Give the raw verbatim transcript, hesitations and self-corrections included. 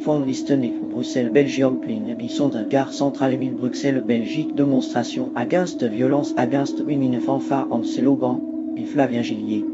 Von Listenich, Bruxelles, Belgium, Plin, Bisson de Gare Centrale, Ville Bruxelles, Belgique, démonstration, against violence, against women, fanfare, en slogan, et Flavien Gillier.